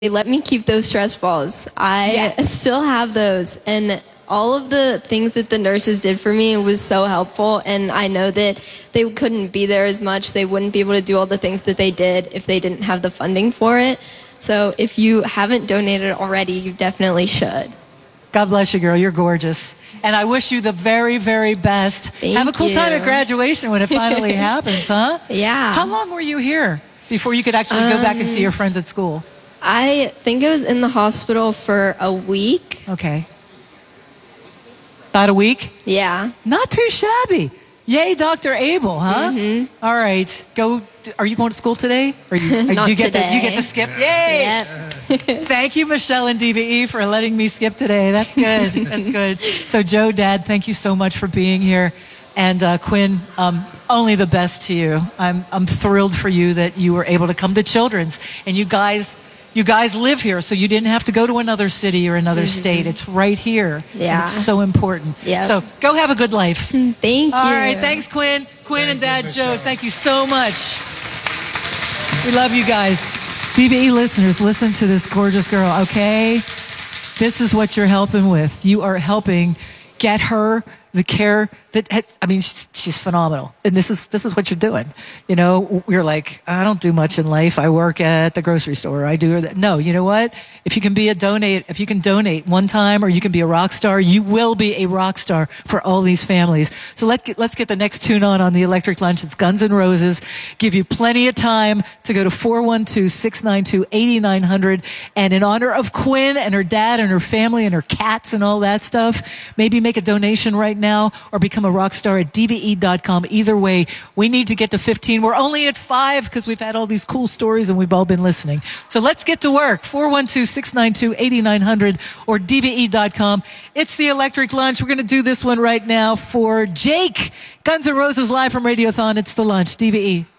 They let me keep those stress balls. I still have those. And all of the things that the nurses did for me was so helpful. And I know that they couldn't be there as much. They wouldn't be able to do all the things that they did if they didn't have the funding for it. So if you haven't donated already, you definitely should. God bless you, girl. You're gorgeous. And I wish you the very, very best. Have a cool time at graduation when it finally happens, huh? Yeah. How long were you here before you could actually go back and see your friends at school? I think I was in the hospital for a week. Okay. About a week? Yeah. Not too shabby. Yay, Dr. Abel, huh? Mm-hmm. All right. Are you going to school today? Not do you get today. to skip? Yay! Yep. Thank you, Michelle and DBE, for letting me skip today. That's good. That's good. So, Joe, Dad, thank you so much for being here. And Quinn, only the best to you. I'm thrilled for you that you were able to come to Children's. And you guys live here, so you didn't have to go to another city or another state. It's right here. Yeah. And it's so important. Yep. So go have a good life. Thank you. All right. Thanks, Quinn. Quinn and Dad Joe, thank you so much. We love you guys. DBE listeners, listen to this gorgeous girl, okay? This is what you're helping with. You are helping get her the care that has, she's phenomenal. And this is what you're doing. You know, we're like, I don't do much in life. I work at the grocery store. I do that. No, you know what? If you can donate one time, or you can be a rock star, you will be a rock star for all these families. So let's get the next tune on the Electric Lunch. It's Guns N' Roses. Give you plenty of time to go to 412-692-8900. And in honor of Quinn and her dad and her family and her cats and all that stuff, maybe make a donation right now or become a rock star at dve.com. Either way, we need to get to 15. We're only at 5 because we've had all these cool stories and we've all been listening. So let's get to work. 412-692-8900 or dve.com. It's the Electric Lunch. We're going to do this one right now for Jake. Guns N' Roses live from Radiothon. It's the lunch. DVE.